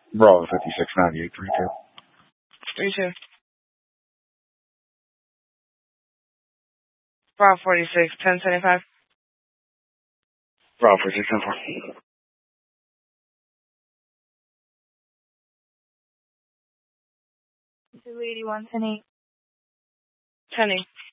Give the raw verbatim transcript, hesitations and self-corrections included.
Bravo fifty-six ninety-eight three two. three two. Bravo forty-six, ten seventy-five. Bravo forty-six ten four. two eighty-one, ten eight. ten eight.